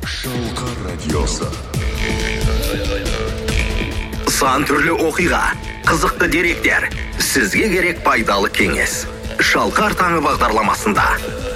Шалқар радиосы. Сан түрлі оқиға, қызықты деректер, сізге керек пайдалы кеңес. Шалқар таңы бағдарламасында.